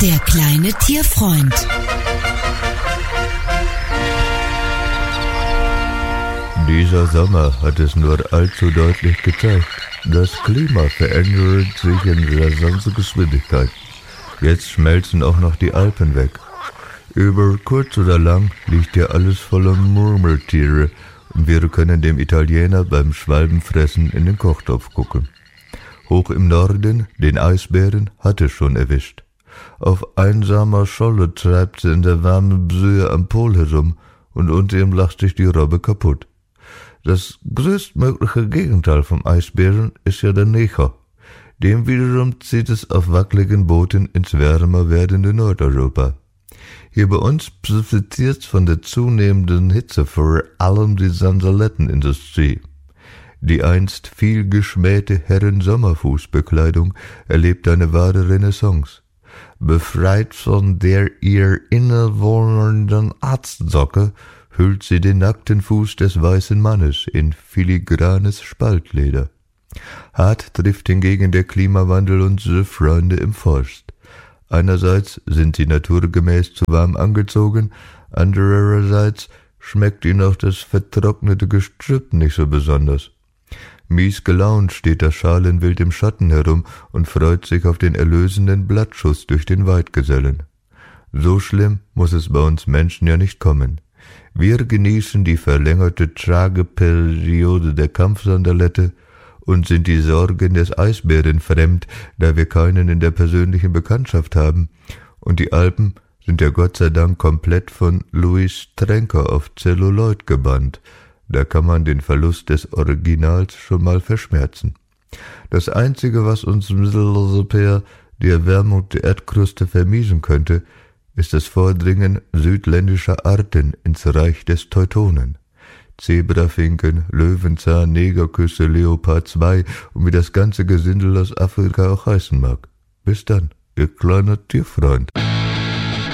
Der kleine Tierfreund. Dieser Sommer hat es nur allzu deutlich gezeigt. Das Klima verändert sich in rasanter Geschwindigkeit. Jetzt schmelzen auch noch die Alpen weg. Über kurz oder lang liegt hier alles voller Murmeltiere und wir können dem Italiener beim Schwalbenfressen in den Kochtopf gucken. Hoch im Norden, den Eisbären, hat es schon erwischt. Auf einsamer Scholle treibt sie in der warmen Bsöe am Pol herum und unter ihm lacht sich die Robbe kaputt. Das größtmögliche Gegenteil vom Eisbären ist ja der Neger. Dem wiederum zieht es auf wackeligen Booten ins wärmer werdende Nordeuropa. Hier bei uns profitiert von der zunehmenden Hitze vor allem die Sansalettenindustrie. Die einst viel geschmähte Herren-Sommerfußbekleidung erlebt eine wahre Renaissance. Befreit von der ihr innewohnenden Arztsocke hüllt sie den nackten Fuß des weißen Mannes in filigranes Spaltleder. Hart trifft hingegen der Klimawandel unsere Freunde im Forst. Einerseits sind sie naturgemäß zu warm angezogen, andererseits schmeckt ihnen auch das vertrocknete Gestrüpp nicht so besonders. Mies gelaunt steht das Schalenwild im Schatten herum und freut sich auf den erlösenden Blattschuss durch den Weidgesellen. So schlimm muss es bei uns Menschen ja nicht kommen. Wir genießen die verlängerte Trageperiode der Kampfsandalette und sind die Sorgen des Eisbären fremd, da wir keinen in der persönlichen Bekanntschaft haben, und die Alpen sind ja Gott sei Dank komplett von Louis Trenker auf Zelluloid gebannt. Da kann man den Verlust des Originals schon mal verschmerzen. Das Einzige, was uns Mitteleuropäer die Erwärmung der Erdkruste vermiesen könnte, ist das Vordringen südländischer Arten ins Reich des Teutonen. Zebrafinken, Löwenzahn, Negerküsse, Leopard 2 und wie das ganze Gesindel aus Afrika auch heißen mag. Bis dann, ihr kleiner Tierfreund.